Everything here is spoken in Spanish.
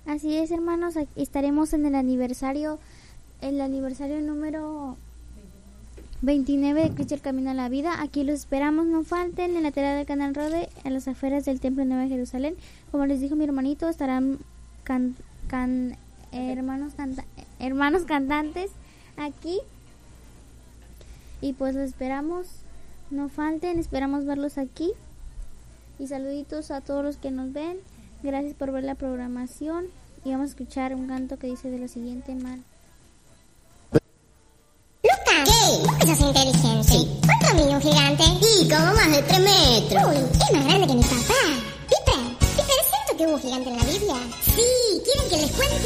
Así es, hermanos, estaremos en el aniversario número 29 de Cristo el Camino a la Vida. Aquí los esperamos, no falten, en la lateral del Canal Rode, en las afueras del Templo Nuevo de Jerusalén. Como les dijo mi hermanito, estarán hermanos cantantes aquí. Y pues los esperamos, no falten, esperamos verlos aquí. Y saluditos a todos los que nos ven. Gracias por ver la programación. Y vamos a escuchar un canto que dice de lo siguiente, mal. Lucas, ¿qué? ¿Vos sos inteligente? Sí. ¿Cuánto mide un gigante? Y como más de 3 metros. Uy, es más grande que mi papá. Piper, siento que hubo un gigante en la Biblia. Sí, ¿quieren que les cuente?